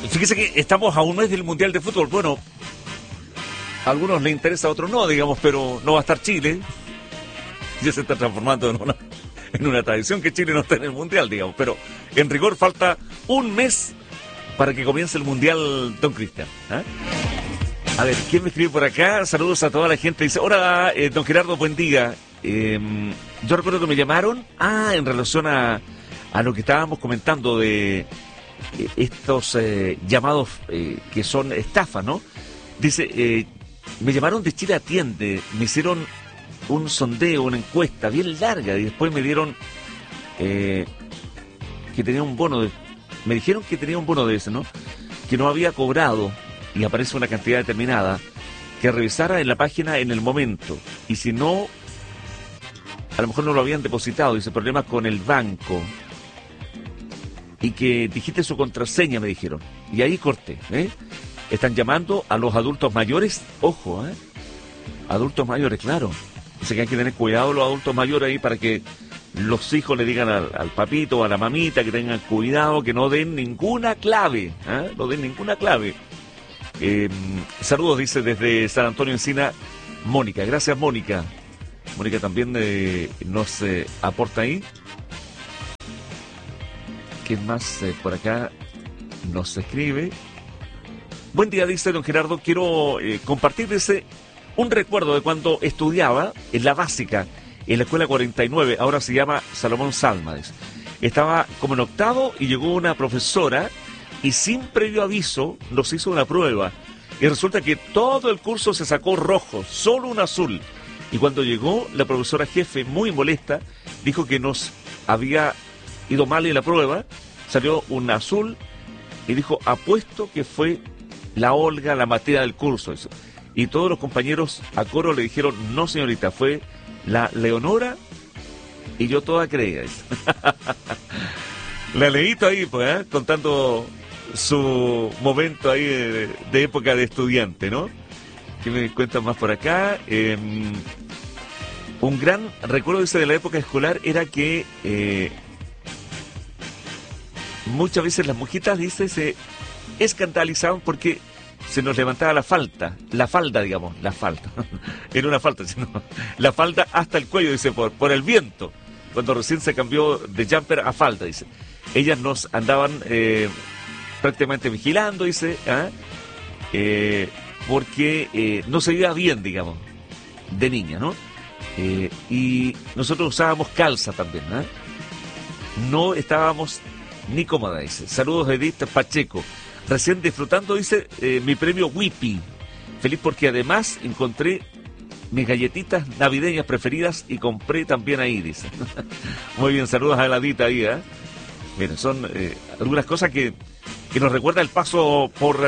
Fíjese que estamos a un mes del Mundial de Fútbol. Bueno, a algunos les interesa, a otros no, digamos, pero no va a estar Chile. Ya se está transformando en una tradición que Chile no esté en el Mundial, digamos. Pero en rigor falta un mes para que comience el Mundial, don Cristian. ¿Eh? A ver, ¿quién me escribe por acá? Saludos a toda la gente. Dice, hola, don Gerardo, buen día. Yo recuerdo que me llamaron, en relación a lo que estábamos comentando de estos llamados que son estafas, ¿no? Dice, me llamaron de Chile Atiende, me hicieron un sondeo, una encuesta bien larga, y después me dieron que tenía un bono me dijeron que tenía un bono de ese, ¿no? Que no había cobrado, y aparece una cantidad determinada, que revisara en la página en el momento, y si no, a lo mejor no lo habían depositado, dice, problemas con el banco, y que dijiste su contraseña, me dijeron, y ahí corté, Están llamando a los adultos mayores, ojo, adultos mayores, claro, dice que hay que tener cuidado los adultos mayores ahí para que los hijos le digan al papito o a la mamita que tengan cuidado, que no den ninguna clave, no den ninguna clave. Saludos, dice desde San Antonio Encina, Mónica. Gracias, Mónica. Mónica también nos aporta ahí. ¿Quién más por acá nos escribe? Buen día, dice don Gerardo. Quiero compartir un recuerdo de cuando estudiaba en la básica, en la escuela 49, ahora se llama Salomón Salma. Estaba como en octavo y llegó una profesora y sin previo aviso nos hizo una prueba. Y resulta que todo el curso se sacó rojo, solo un azul. Y cuando llegó la profesora jefe, muy molesta, dijo que nos había ido mal en la prueba, salió un azul y dijo, apuesto que fue la Olga la materia del curso. Eso. Y todos los compañeros a coro le dijeron, no señorita, fue la Leonora, y yo toda creía. La leíto ahí, pues, contando su momento ahí de época de estudiante, ¿no? ¿Qué me cuentan más por acá? Un gran recuerdo de la época escolar era que muchas veces las monjitas, dice, se escandalizaban porque se nos levantaba la falda, digamos, la falda. Era una falda, sino la falda hasta el cuello, dice, por el viento. Cuando recién se cambió de jumper a falda, dice. Ellas nos andaban prácticamente vigilando, dice, porque no se veía bien, digamos, de niña, ¿no? Y nosotros usábamos calza también, no estábamos ni cómoda, dice. Saludos de Edith Pacheco. Recién disfrutando, dice, mi premio Whippy. Feliz porque además encontré mis galletitas navideñas preferidas y compré también ahí, dice. Muy bien, saludos a Ladita ahí, Miren, son algunas cosas que nos recuerda el paso por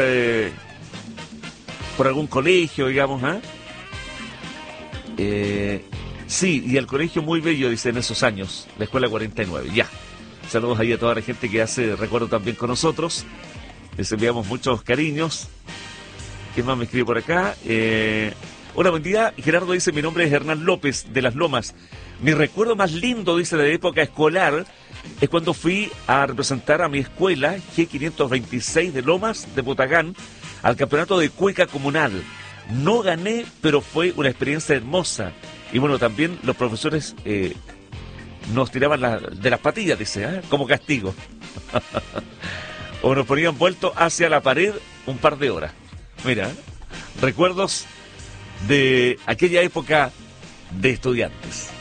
algún colegio, digamos, sí, y el colegio muy bello, dice, en esos años, la escuela 49, ya. Saludos ahí a toda la gente que hace recuerdo también con nosotros. Les enviamos muchos cariños. ¿Quién más me escribe por acá? Hola, buen día. Gerardo dice, mi nombre es Hernán López, de Las Lomas. Mi recuerdo más lindo, dice, de época escolar, es cuando fui a representar a mi escuela, G526 de Lomas, de Botagán, al campeonato de cueca comunal. No gané, pero fue una experiencia hermosa. Y bueno, también los profesores nos tiraban de las patillas, dice, como castigo. O nos ponían vuelto hacia la pared un par de horas. Mira, recuerdos de aquella época de estudiantes.